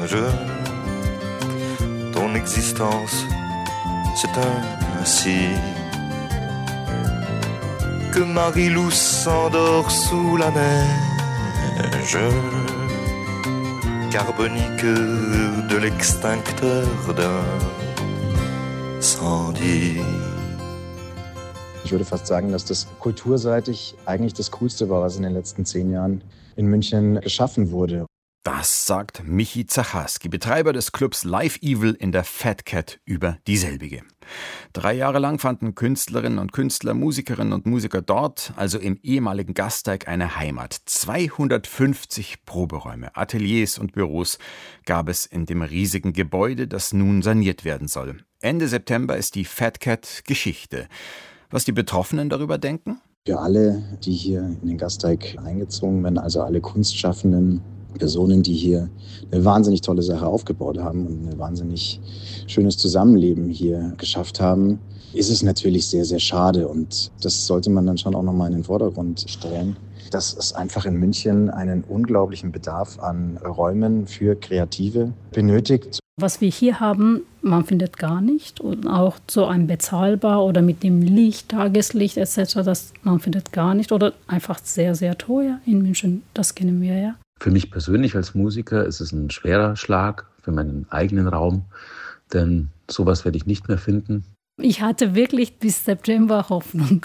Je, ton existence, c'est ainsi que Marie-Lou s'endort sous la neige carbonique de l'extincteur d'incendie. Ich würde fast sagen, dass das kulturseitig eigentlich das Coolste war, was in den letzten 10 Jahren in München geschaffen wurde. Das sagt Michi Zacharski, Betreiber des Clubs Live Evil in der Fat Cat, über dieselbige. 3 Jahre lang fanden Künstlerinnen und Künstler, Musikerinnen und Musiker dort, also im ehemaligen Gasteig, eine Heimat. 250 Proberäume, Ateliers und Büros gab es in dem riesigen Gebäude, das nun saniert werden soll. Ende September ist die Fat Cat Geschichte. Was die Betroffenen darüber denken? Für alle, die hier in den Gasteig eingezogen werden, also alle Kunstschaffenden, Personen, die hier eine wahnsinnig tolle Sache aufgebaut haben und ein wahnsinnig schönes Zusammenleben hier geschafft haben, ist es natürlich sehr, sehr schade. Und das sollte man dann schon auch nochmal in den Vordergrund stellen, dass es einfach in München einen unglaublichen Bedarf an Räumen für Kreative benötigt. Was wir hier haben, man findet gar nicht. Und auch so ein bezahlbar oder mit dem Licht, Tageslicht etc., das man findet gar nicht. Oder einfach sehr, sehr teuer in München, das kennen wir ja. Für mich persönlich als Musiker ist es ein schwerer Schlag für meinen eigenen Raum, denn sowas werde ich nicht mehr finden. Ich hatte wirklich bis September Hoffnung,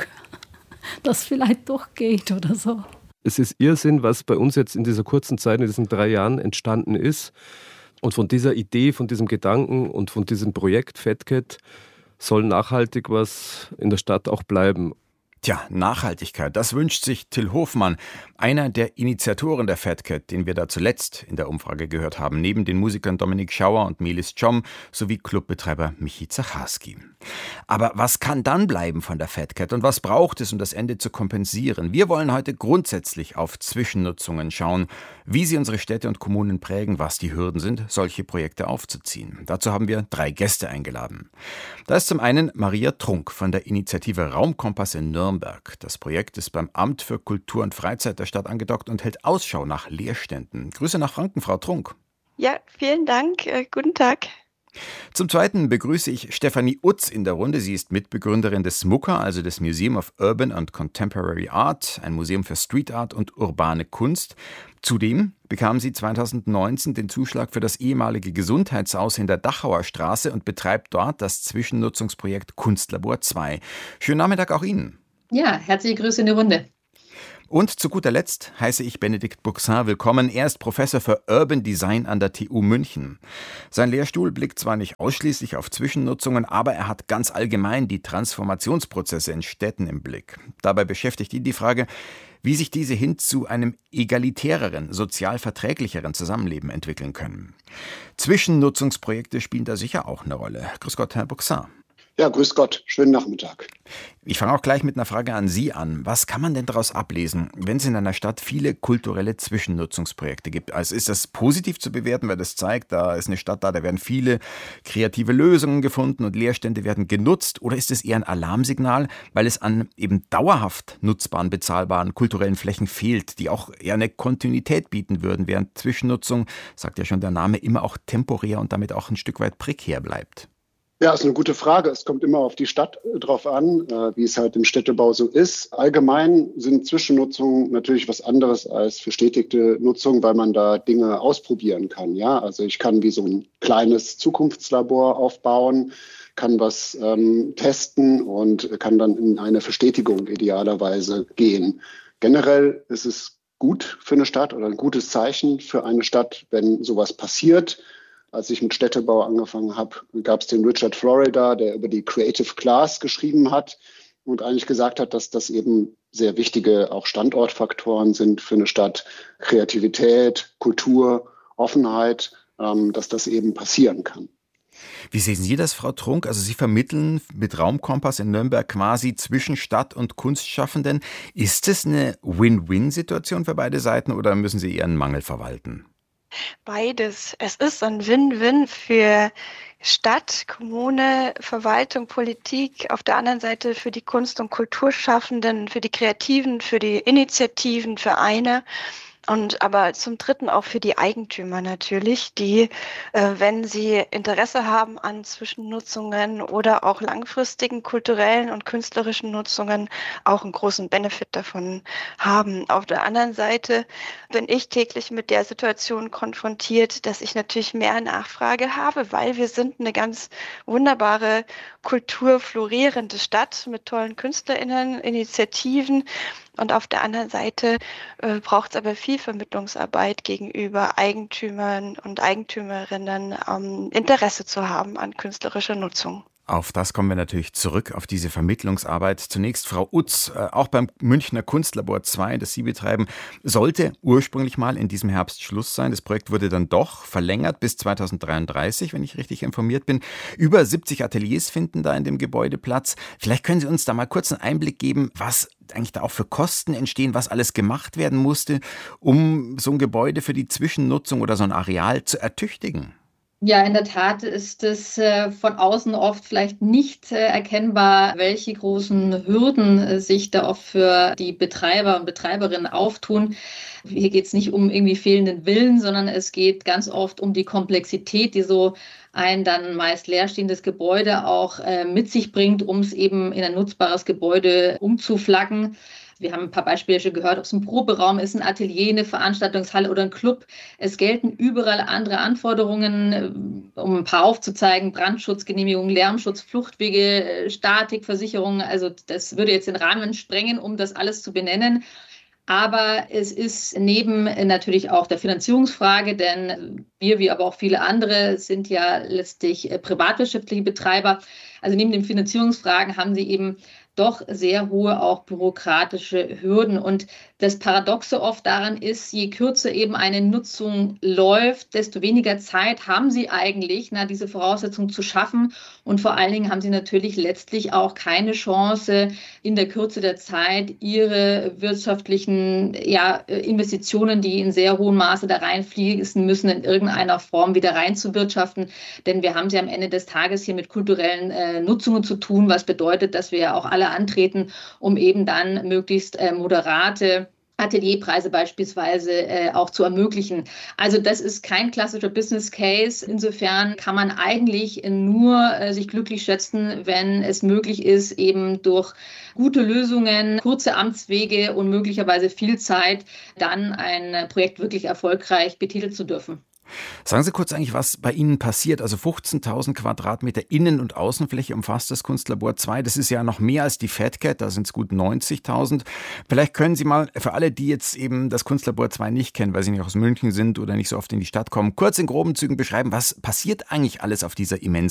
dass vielleicht doch geht oder so. Es ist Irrsinn, was bei uns jetzt in dieser kurzen Zeit, in diesen 3 Jahren entstanden ist. Und von dieser Idee, von diesem Gedanken und von diesem Projekt Fat Cat soll nachhaltig was in der Stadt auch bleiben. Tja, Nachhaltigkeit, das wünscht sich Till Hofmann, einer der Initiatoren der Fat Cat, den wir da zuletzt in der Umfrage gehört haben, neben den Musikern Dominik Schauer und Melis Chom sowie Clubbetreiber Michi Zacharski. Aber was kann dann bleiben von der Fat Cat und was braucht es, um das Ende zu kompensieren? Wir wollen heute grundsätzlich auf Zwischennutzungen schauen, wie sie unsere Städte und Kommunen prägen, was die Hürden sind, solche Projekte aufzuziehen. Dazu haben wir 3 Gäste eingeladen. Da ist zum einen Maria Trunk von der Initiative Raumkompass in Nürnberg. Das Projekt ist beim Amt für Kultur und Freizeit der Stadt angedockt und hält Ausschau nach Leerständen. Grüße nach Franken, Frau Trunk. Ja, vielen Dank. Guten Tag. Zum Zweiten begrüße ich Stefanie Utz in der Runde. Sie ist Mitbegründerin des MUCA, also des Museum of Urban and Contemporary Art, ein Museum für Street Art und urbane Kunst. Zudem bekam sie 2019 den Zuschlag für das ehemalige Gesundheitshaus in der Dachauer Straße und betreibt dort das Zwischennutzungsprojekt Kunstlabor 2. Schönen Nachmittag auch Ihnen. Ja, herzliche Grüße in die Runde. Und zu guter Letzt heiße ich Benedikt Buxin willkommen. Er ist Professor für Urban Design an der TU München. Sein Lehrstuhl blickt zwar nicht ausschließlich auf Zwischennutzungen, aber er hat ganz allgemein die Transformationsprozesse in Städten im Blick. Dabei beschäftigt ihn die Frage, wie sich diese hin zu einem egalitäreren, sozial verträglicheren Zusammenleben entwickeln können. Zwischennutzungsprojekte spielen da sicher auch eine Rolle. Grüß Gott, Herr Buxin. Ja, grüß Gott. Schönen Nachmittag. Ich fange auch gleich mit einer Frage an Sie an. Was kann man denn daraus ablesen, wenn es in einer Stadt viele kulturelle Zwischennutzungsprojekte gibt? Also ist das positiv zu bewerten, weil das zeigt, da ist eine Stadt da werden viele kreative Lösungen gefunden und Leerstände werden genutzt? Oder ist es eher ein Alarmsignal, weil es an eben dauerhaft nutzbaren, bezahlbaren kulturellen Flächen fehlt, die auch eher eine Kontinuität bieten würden, während Zwischennutzung, sagt ja schon der Name, immer auch temporär und damit auch ein Stück weit prekär bleibt? Ja, ist eine gute Frage. Es kommt immer auf die Stadt drauf an, wie es halt im Städtebau so ist. Allgemein sind Zwischennutzungen natürlich was anderes als verstetigte Nutzung, weil man da Dinge ausprobieren kann. Ja, also ich kann wie so ein kleines Zukunftslabor aufbauen, kann was testen und kann dann in eine Verstetigung idealerweise gehen. Generell ist es gut für eine Stadt oder ein gutes Zeichen für eine Stadt, wenn sowas passiert. Als ich mit Städtebau angefangen habe, gab es den Richard Florida, der über die Creative Class geschrieben hat und eigentlich gesagt hat, dass das eben sehr wichtige auch Standortfaktoren sind für eine Stadt. Kreativität, Kultur, Offenheit, dass das eben passieren kann. Wie sehen Sie das, Frau Trunk? Also Sie vermitteln mit Raumkompass in Nürnberg quasi zwischen Stadt und Kunstschaffenden. Ist es eine Win-Win-Situation für beide Seiten oder müssen Sie eher einen Mangel verwalten? Beides. Es ist ein Win-Win für Stadt, Kommune, Verwaltung, Politik, auf der anderen Seite für die Kunst- und Kulturschaffenden, für die Kreativen, für die Initiativen, Vereine. Und aber zum Dritten auch für die Eigentümer natürlich, die, wenn sie Interesse haben an Zwischennutzungen oder auch langfristigen kulturellen und künstlerischen Nutzungen, auch einen großen Benefit davon haben. Auf der anderen Seite bin ich täglich mit der Situation konfrontiert, dass ich natürlich mehr Nachfrage habe, weil wir sind eine ganz wunderbare, kulturflorierende Stadt mit tollen KünstlerInnen, Initiativen. Und auf der anderen Seite braucht es aber viel Vermittlungsarbeit gegenüber Eigentümern und Eigentümerinnen, Interesse zu haben an künstlerischer Nutzung. Auf das kommen wir natürlich zurück, auf diese Vermittlungsarbeit. Zunächst Frau Utz, auch beim Münchner Kunstlabor 2, das Sie betreiben, sollte ursprünglich mal in diesem Herbst Schluss sein. Das Projekt wurde dann doch verlängert bis 2033, wenn ich richtig informiert bin. Über 70 Ateliers finden da in dem Gebäude Platz. Vielleicht können Sie uns da mal kurz einen Einblick geben, was eigentlich da auch für Kosten entstehen, was alles gemacht werden musste, um so ein Gebäude für die Zwischennutzung oder so ein Areal zu ertüchtigen. Ja, in der Tat ist es von außen oft vielleicht nicht erkennbar, welche großen Hürden sich da oft für die Betreiber und Betreiberinnen auftun. Hier geht es nicht um irgendwie fehlenden Willen, sondern es geht ganz oft um die Komplexität, die so ein dann meist leerstehendes Gebäude auch mit sich bringt, um es eben in ein nutzbares Gebäude umzuflaggen. Wir haben ein paar Beispiele schon gehört, ob es ein Proberaum ist, ein Atelier, eine Veranstaltungshalle oder ein Club. Es gelten überall andere Anforderungen, um ein paar aufzuzeigen: Brandschutzgenehmigung, Lärmschutz, Fluchtwege, Statik, Versicherung. Also das würde jetzt den Rahmen sprengen, um das alles zu benennen. Aber es ist neben natürlich auch der Finanzierungsfrage, denn wir, wie aber auch viele andere, sind ja letztlich privatwirtschaftliche Betreiber. Also neben den Finanzierungsfragen haben sie eben doch sehr hohe auch bürokratische Hürden. Und das Paradoxe oft daran ist, je kürzer eben eine Nutzung läuft, desto weniger Zeit haben sie eigentlich, diese Voraussetzungen zu schaffen. Und vor allen Dingen haben sie natürlich letztlich auch keine Chance, in der Kürze der Zeit ihre wirtschaftlichen Investitionen, die in sehr hohem Maße da reinfließen müssen, in irgendeiner Form wieder reinzuwirtschaften. Denn wir haben sie am Ende des Tages hier mit kulturellen Nutzungen zu tun, was bedeutet, dass wir ja auch alle antreten, um eben dann möglichst moderate Atelierpreise beispielsweise auch zu ermöglichen. Also das ist kein klassischer Business Case. Insofern kann man eigentlich nur sich glücklich schätzen, wenn es möglich ist, eben durch gute Lösungen, kurze Amtswege und möglicherweise viel Zeit dann ein Projekt wirklich erfolgreich betiteln zu dürfen. Sagen Sie kurz eigentlich, was bei Ihnen passiert. Also 15.000 Quadratmeter Innen- und Außenfläche umfasst das Kunstlabor 2. Das ist ja noch mehr als die Fat Cat, da sind es gut 90.000. Vielleicht können Sie mal für alle, die jetzt eben das Kunstlabor 2 nicht kennen, weil sie nicht aus München sind oder nicht so oft in die Stadt kommen, kurz in groben Zügen beschreiben, was passiert eigentlich alles auf dieser immensen